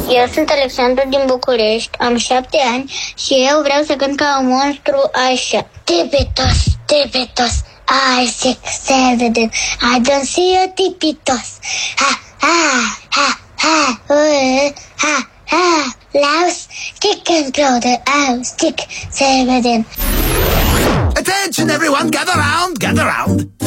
Eu sunt Alexandru din București, am 7 ani și eu vreau să cânt ca un monstru așa. Tipitos, tipitos, I sick, seven, I don't see a tipitos. Ha, ha, ha, ha, ha, ha, louse, kick and throw the house, stick, seven. Attention everyone, gather round, gather round.